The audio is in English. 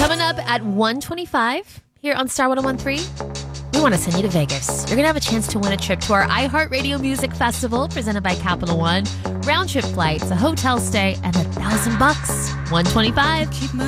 Coming up at 1:25 here on Star 101.3, we want to send you to Vegas. You're going to have a chance to win a trip to our iHeartRadio Music Festival presented by Capital One. Round trip flights, a hotel stay, and $1,000. 1:25.